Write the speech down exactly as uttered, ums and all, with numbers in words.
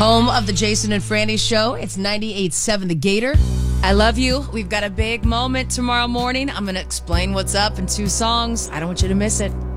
Home of the Jason and Franny Show. It's ninety-eight point seven The Gator. I love you. We've got a big moment tomorrow morning. I'm going to explain what's up in two songs. I don't want you to miss it.